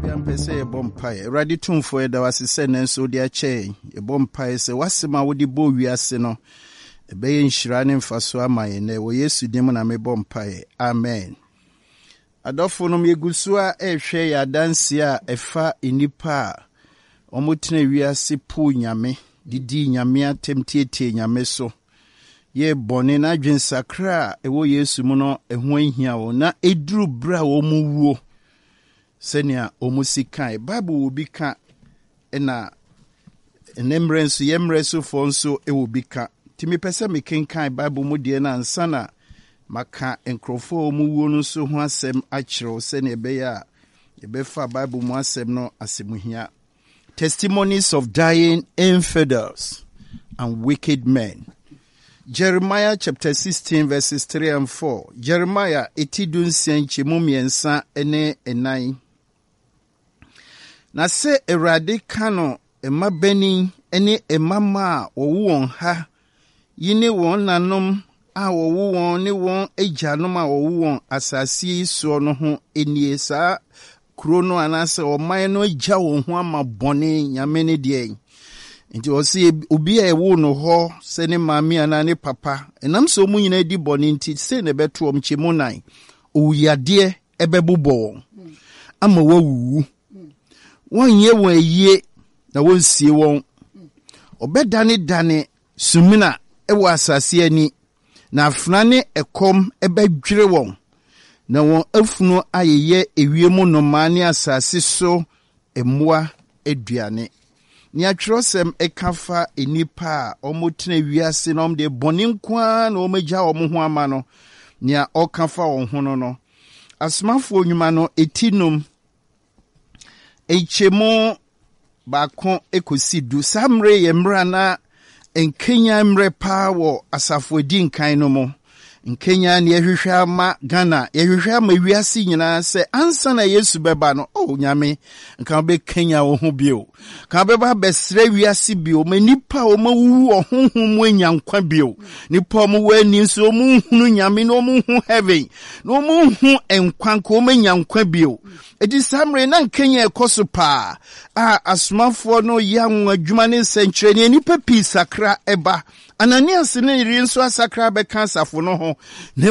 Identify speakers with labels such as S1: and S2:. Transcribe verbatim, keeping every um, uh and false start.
S1: Pese bompae ready tune for the was send so dia che e bompae se wasema wo di bo wiase no e be nhira ne mfaso amaye na wo Yesu dim na me bompae amen. Adofo no megusu a ehwe ya danse a efa enipa omutena wiase pu nyame didi nyame atemtietie nyame so ye bone na dwensakra e wo Yesu mu no eho ahia wo na eduru bra wo mu wuo senia omusikai Bible will be ka na enemrenso yemreso fonso e will be ka timi pese me kenkan Bible mu de na ansana maka enkrofo mu wuo no so ho asem akiro senia be ya e be fa Bible mu asem no asemuhia. Testimonies of dying infidels and wicked men. Jeremiah chapter sixteen verses three and four. Jeremiah etidun senchi mumiensa ene enai. Na se erade kano ema beni ene emama owu ha yine won nanom a owu won ne won ejanom a owu won asase so no ho enie saa krono anase oman no eja won ho ama bone nyame ne de nti o se obi a ewu no ho se ne mami ana ne papa enam so mu nyina di bone nti se ne beto om chimunan owuyade ebebobɔ won ama wawu wonye won yie na wonsie won obedane dane sumina ewo asase ani na afna ne ekom ebedwere won na won afunu ayeye ewiemu no mane asase so emmoa aduane ni atwerosem ekafa enipa omotena wiase no de bone nkwa na omegya omo ho ama no ni a okafa won ho no no asmafo onwuma no etinum echemo bakon ekosidu samre yemra na enkenya mre pa wo asafo di nkan no mo nkenya ne yehwehwe ama Ghana yehwehwe ama wiase nyina se ansa na Yesu beba no oh nyame nka be Kenya wo ho bio ka beba besre wiase bio manipa o mawu ohunhum wanyankwa bio nipa mo wani nso mo hunu nyame no mo hu heaven no mo hu enkwan ko manyankwa bio edi samre na Kenya ekoso pa a asmafo no yanwa adwuma ne senkyere ne nipa pi sakra eba Ananias ne ri nso asakra be kansafo no ho